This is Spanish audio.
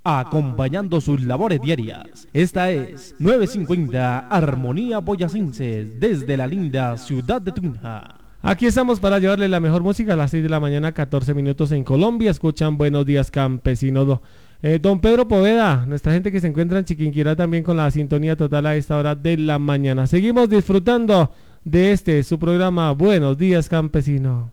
acompañando sus labores diarias. Esta es 950 Armonía Boyacenses, desde la linda ciudad de Tunja. Aquí estamos para llevarle la mejor música a las 6 de la mañana, 14 minutos en Colombia. Escuchan Buenos Días Campesino. Don Pedro Poveda, nuestra gente que se encuentra en Chiquinquirá también con la sintonía total a esta hora de la mañana. Seguimos disfrutando de su programa Buenos Días Campesino.